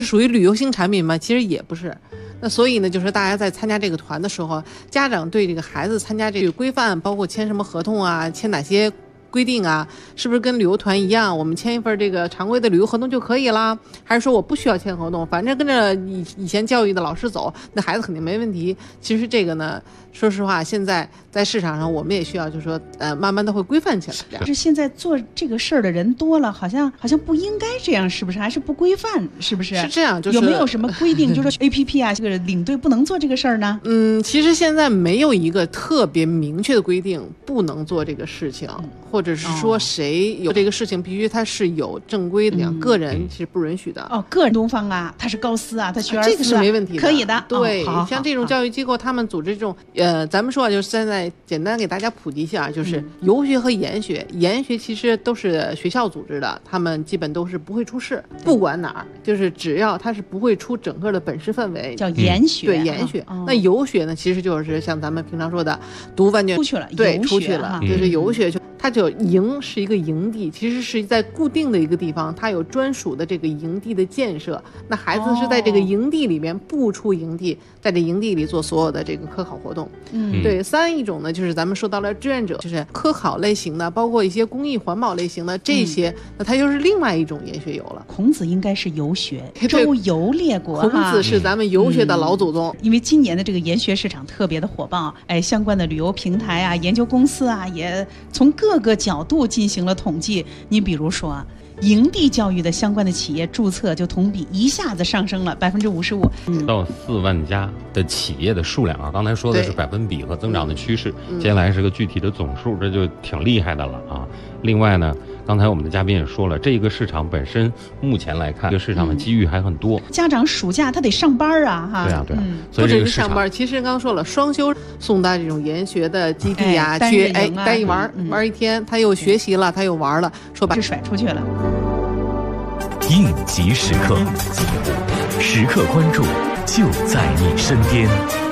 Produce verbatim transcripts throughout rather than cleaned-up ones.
属于旅游型产品吗？其实也不是。那所以呢，就是大家在参加这个团的时候，家长对这个孩子参加这个规范，包括签什么合同啊，签哪些规定啊，是不是跟旅游团一样，我们签一份这个常规的旅游合同就可以啦？还是说我不需要签合同，反正跟着以以前教育的老师走，那孩子肯定没问题。其实这个呢，说实话，现在在市场上我们也需要，就是说，呃，慢慢的会规范起来。 就是现在做这个事儿的人多了，好像好像不应该这样，是不是？还是不规范，是不是？ 是这样，就是有没有什么规定，就是说 A P P 啊，这个领队不能做这个事儿呢？ 嗯，其实现在没有一个特别明确的规定，不能做这个事情。嗯，或者是说谁有这个事情必须他是有正规的，嗯、个人是不允许的。 哦，个人东方啊，他是高斯啊，他学而思、啊、 这个是没问题的， 可以的。 对， 哦、 像这种教育机构，他们组织这种呃，咱们说啊，就是现在简单给大家普及一下，就是游学和研学，嗯、研学其实都是学校组织的，他们基本都是不会出事，不管哪儿，就是只要他是不会出整个的本市氛围， 叫研学。 对，研学。哦、那游学呢，其实就是像咱们平常说的读万卷出去了， 对，出去了，就是游学就。它就营是一个营地，其实是在固定的一个地方，它有专属的这个营地的建设。那孩子是在这个营地里面不出营地，在这营地里做所有的这个科考活动。嗯，对。三一种呢，就是咱们说到了志愿者，就是科考类型的，包括一些公益环保类型的这些，嗯、那它又是另外一种研学游了。 孔子应该是游学，周游列国。 孔子是咱们游学的老祖宗。 嗯、因为今年的这个研学市场特别的火爆，哎，相关的旅游平台啊、研究公司啊，也从各各个角度进行了统计。你比如说营地教育的相关的企业注册就同比一下子上升了百分之五十五， 到四万家的企业的数量啊。刚才说的是百分比和增长的趋势，接下来是个具体的总数，这就挺厉害的了啊。另外呢，刚才我们的嘉宾也说了，这个市场本身目前来看，这个市场的机遇还很多。 嗯、家长暑假他得上班啊，哈。 对啊，对啊。嗯、 所以这个市场不只是上班，其实刚刚说了，双休送到这种研学的基地啊， 哎、 去哎待一玩、嗯、玩一天，他又学习了，他又玩了，说白是甩出去了。 应急时刻，时刻关注，就在你身边。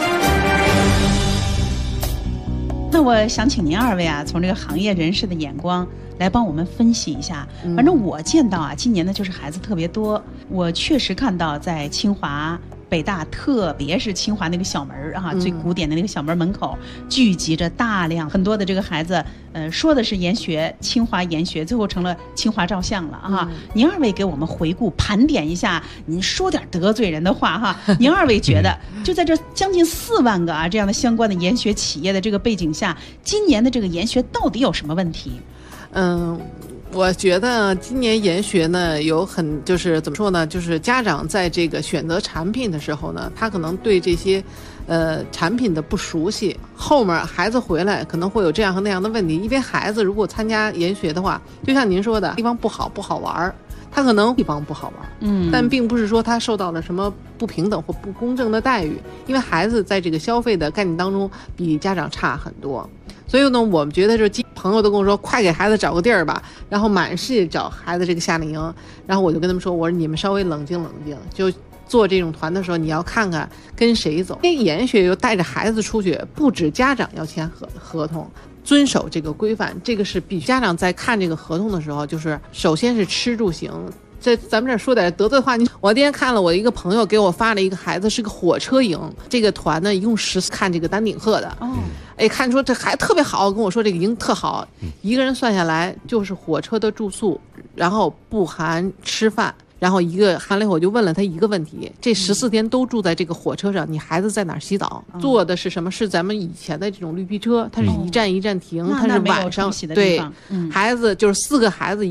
那我想请您二位啊，从这个行业人士的眼光来帮我们分析一下。反正我见到啊，今年呢就是孩子特别多，我确实看到在清华、北大，特别是清华那个小门啊，最古典的那个小门门口，聚集着大量很多的这个孩子，呃，说的是研学，清华研学，最后成了清华照相了啊。嗯、您二位给我们回顾盘点一下，您说点得罪人的话哈。您二位觉得，就在这将近四万个啊这样的相关的研学企业的这个背景下，今年的这个研学到底有什么问题？ 嗯。我觉得今年研学呢有很就是怎么说呢，就是家长在这个选择产品的时候呢，他可能对这些呃产品的不熟悉，后面孩子回来可能会有这样和那样的问题。因为孩子如果参加研学的话，就像您说的，地方不好不好玩，他可能地方不好玩，嗯，但并不是说他受到了什么不平等或不公正的待遇，因为孩子在这个消费的概念当中比家长差很多。所以呢，我们觉得就是朋友都跟我说，快给孩子找个地儿吧，然后满世界找孩子这个夏令营，然后我就跟他们说，我说你们稍微冷静冷静，就做这种团的时候，你要看看跟谁走。因为研学又带着孩子出去，不止家长要签合合同，遵守这个规范，这个是必须。家长在看这个合同的时候，就是首先是吃住行。这咱们这说点得罪话，你我今天看了我一个朋友给我发了一个孩子是个火车营，这个团呢一共十四看这个丹顶鹤的，哦，哎，看出这孩子特别好，跟我说这个营特好，一个人算下来就是火车的住宿，然后不含吃饭。然后一个韩磊我就问了他一个问题，这十四天都住在这个火车上，你孩子在哪儿洗澡？嗯、坐的是什么？是咱们以前的这种绿皮车，它是一站一站停，哦、它是晚上对、嗯，孩子就是四个孩子。